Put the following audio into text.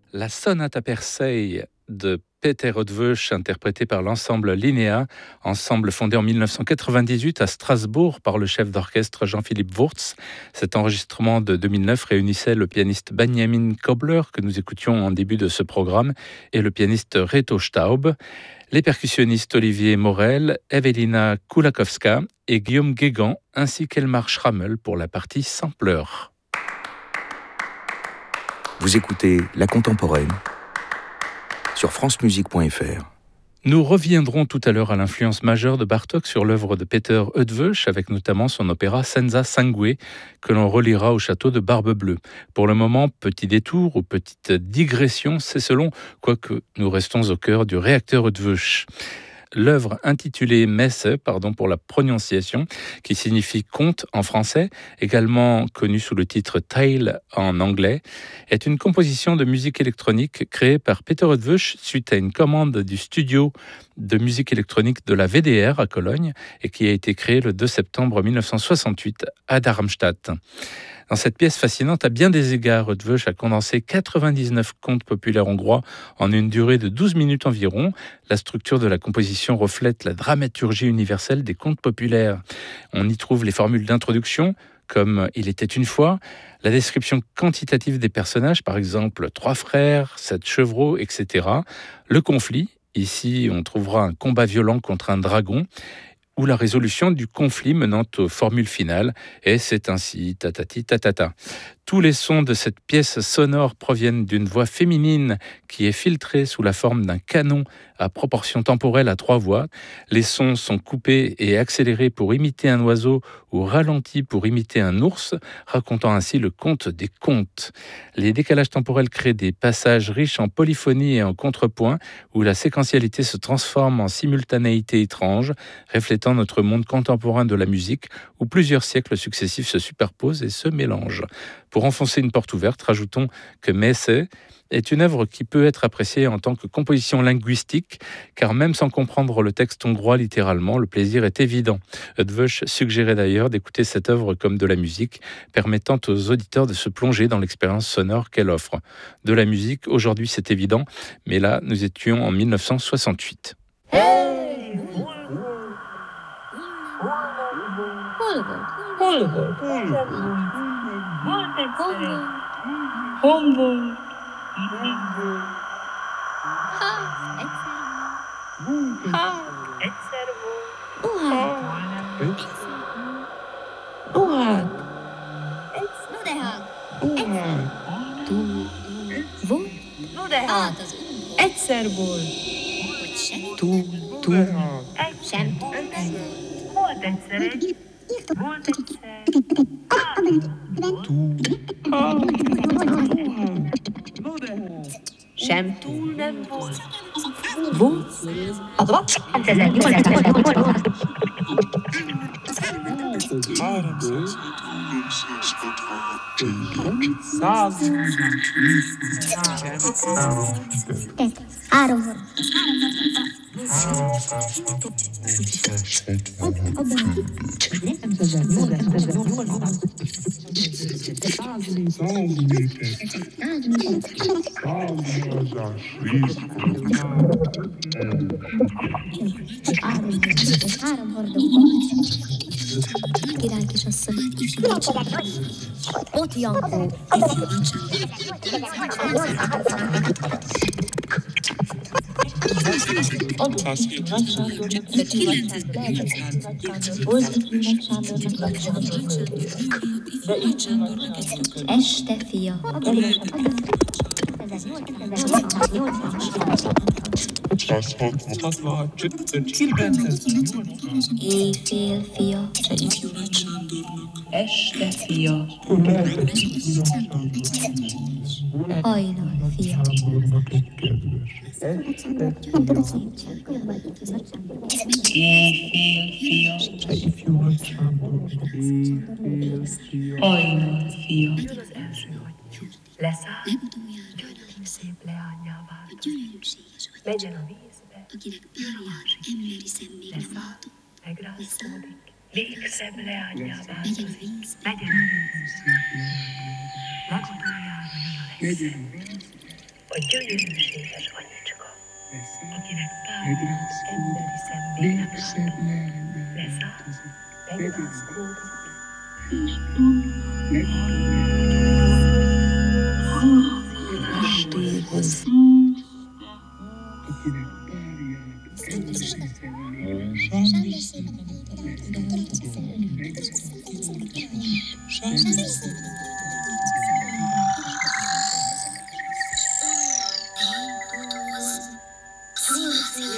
La sonate Persei de Peter Eötvös, interprétée par l'ensemble Linnea, ensemble fondé en 1998 à Strasbourg par le chef d'orchestre Jean-Philippe Wurtz. Cet enregistrement de 2009 réunissait le pianiste Benjamin Kobler, que nous écoutions en début de ce programme, et le pianiste Reto Staub, les percussionnistes Olivier Morel, Evelina Kulakowska et Guillaume Guégan, ainsi qu'Elmar Schrammel pour la partie sampleur. Vous écoutez La Contemporaine sur francemusique.fr. Nous reviendrons tout à l'heure à l'influence majeure de Bartók sur l'œuvre de Peter Eötvös, avec notamment son opéra Senza Sangue, que l'on reliera au château de Barbe-Bleue. Pour le moment, petit détour ou petite digression, c'est selon, quoique nous restons au cœur du réacteur Eötvös. L'œuvre intitulée Messe, pardon pour la prononciation, qui signifie conte en français, également connue sous le titre Tale en anglais, est une composition de musique électronique créée par Peter Eötvös suite à une commande du studio de musique électronique de la VDR à Cologne et qui a été créée le 2 septembre 1968 à Darmstadt. Dans cette pièce fascinante, à bien des égards, Eötvös a condensé 99 contes populaires hongrois en une durée de 12 minutes environ. La structure de la composition reflète la dramaturgie universelle des contes populaires. On y trouve les formules d'introduction, comme « Il était une fois », la description quantitative des personnages, par exemple « 3 frères »,« 7 chevreaux », etc. Le conflit, ici on trouvera un combat violent contre un dragon, ou la résolution du conflit menant aux formules finales, et c'est ainsi, tatati tatata. Tous les sons de cette pièce sonore proviennent d'une voix féminine qui est filtrée sous la forme d'un canon à proportion temporelle à 3 voix. Les sons sont coupés et accélérés pour imiter un oiseau ou ralentis pour imiter un ours, racontant ainsi le conte des contes. Les décalages temporels créent des passages riches en polyphonie et en contrepoint où la séquentialité se transforme en simultanéité étrange, reflétant notre monde contemporain de la musique où plusieurs siècles successifs se superposent et se mélangent. Pour enfoncer une porte ouverte, rajoutons que Messe est une œuvre qui peut être appréciée en tant que composition linguistique, car même sans comprendre le texte hongrois littéralement, le plaisir est évident. Eötvös suggérait d'ailleurs d'écouter cette œuvre comme de la musique, permettant aux auditeurs de se plonger dans l'expérience sonore qu'elle offre. De la musique, aujourd'hui c'est évident, mais là nous étions en 1968. Hey! Homburg. Egyszer volt. Tú. Sem. Volt egyszer egy. Volt egyszer. Tú. Sem túl nem volt. Volt. Király kisasszony. Ott Jankó. Este fia. Éjfél fia. Este fia. Hajnal fia. Éjfél fia. Hajnal fia. Leszáll, gyönyörű szép leányává. Legyen a vízbe, akinek óriási leszáll, megrázkódik. Végszebb leányává. Legyen a vízbe. Legutoljára mi a legszebb. a gyönyörűséges anyicska, akinek párja emberi szemléletlen leszáll, megrázkódik, estéhoz. Semmi